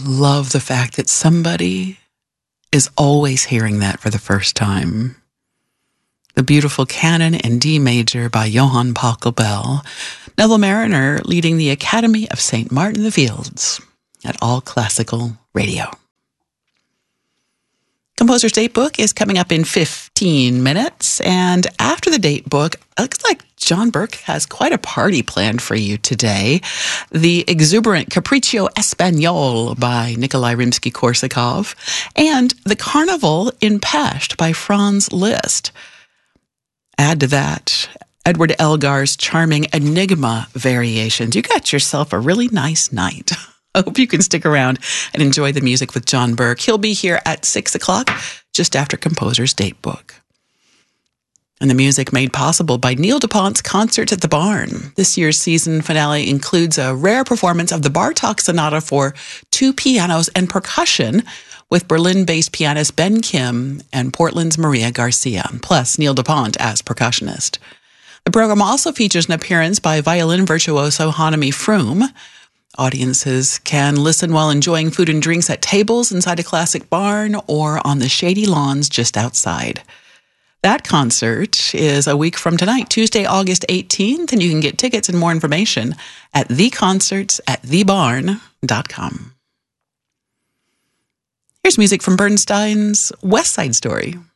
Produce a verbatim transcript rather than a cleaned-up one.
love the fact that somebody is always hearing that for the first time. The beautiful Canon in D major by Johann Pachelbel, Neville Mariner leading the Academy of Saint Martin the Fields at All Classical Radio. Composer's Date Book is coming up in fifteen minutes, and after the date book, it looks like John Burke has quite a party planned for you today. The exuberant Capriccio Espagnol by Nikolai Rimsky-Korsakov, and The Carnival in Pest by Franz Liszt. Add to that Edward Elgar's charming Enigma variations. You got yourself a really nice night. I hope you can stick around and enjoy the music with John Burke. He'll be here at six o'clock, just after Composer's Date Book. And the music made possible by Neil DuPont's Concerts at the Barn. This year's season finale includes a rare performance of the Bartók Sonata for two pianos and percussion with Berlin-based pianist Ben Kim and Portland's Maria Garcia, plus Neil DuPont as percussionist. The program also features an appearance by violin virtuoso Hannemi Froome. Audiences can listen while enjoying food and drinks at tables inside a classic barn or on the shady lawns just outside. That concert is a week from tonight, Tuesday, August eighteenth, and you can get tickets and more information at the concerts at the barn dot com. Here's music from Bernstein's West Side Story.